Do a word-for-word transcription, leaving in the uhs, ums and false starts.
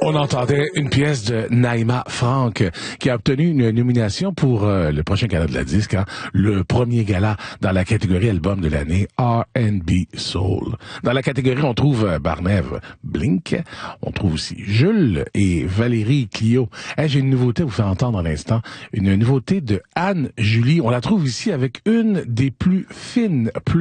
On entendait une pièce de Naïma Franck qui a obtenu une nomination pour euh, le prochain gala de la disque, hein, le premier gala dans la catégorie album de l'année R and B Soul. Dans la catégorie, on trouve euh, Barnève Blink, on trouve aussi Jules et Valérie Clio. Hey, j'ai une nouveauté à vous faire entendre à l'instant, une nouveauté de Anne Julie. On la trouve ici avec une des plus fines